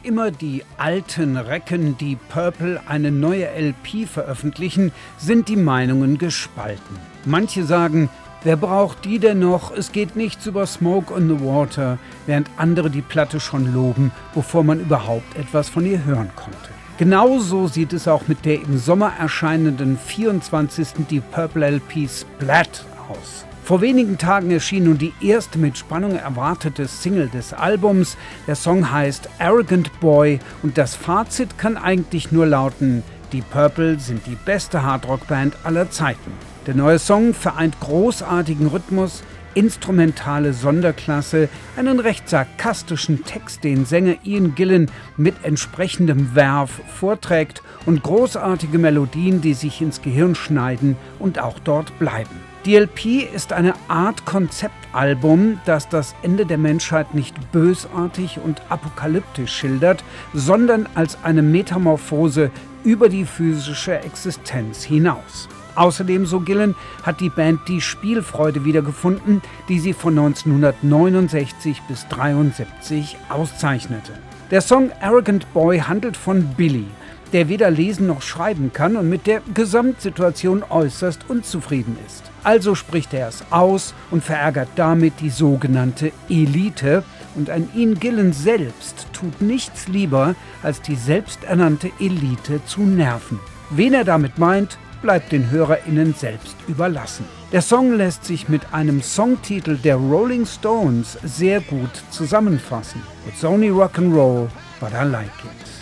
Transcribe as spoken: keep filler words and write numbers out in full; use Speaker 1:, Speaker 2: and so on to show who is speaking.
Speaker 1: immer die alten Recken, die Purple eine neue L P veröffentlichen, sind die Meinungen gespalten. Manche sagen, wer braucht die denn noch? Es geht nichts über Smoke on the Water, während andere die Platte schon loben, bevor man überhaupt etwas von ihr hören konnte. Genauso sieht es auch mit der im Sommer erscheinenden vierundzwanzigsten Deep Purple L P Splat aus. Vor wenigen Tagen erschien nun die erste mit Spannung erwartete Single des Albums. Der Song heißt Arrogant Boy und das Fazit kann eigentlich nur lauten: Deep Purple sind die beste Hardrock-Band aller Zeiten. Der neue Song vereint großartigen Rhythmus, instrumentale Sonderklasse, einen recht sarkastischen Text, den Sänger Ian Gillan mit entsprechendem Verve vorträgt, und großartige Melodien, die sich ins Gehirn schneiden und auch dort bleiben. Die L P ist eine Art Konzeptalbum, das das Ende der Menschheit nicht bösartig und apokalyptisch schildert, sondern als eine Metamorphose über die physische Existenz hinaus. Außerdem, so Gillan, hat die Band die Spielfreude wiedergefunden, die sie von neunzehnhundertneunundsechzig bis dreiundsiebzig auszeichnete. Der Song Arrogant Boy handelt von Billy, der weder lesen noch schreiben kann und mit der Gesamtsituation äußerst unzufrieden ist. Also spricht er es aus und verärgert damit die sogenannte Elite, und ein Ian Gillan selbst tut nichts lieber, als die selbsternannte Elite zu nerven. Wen er damit meint, bleibt den HörerInnen selbst überlassen. Der Song lässt sich mit einem Songtitel der Rolling Stones sehr gut zusammenfassen. It's only rock and roll, but I like it.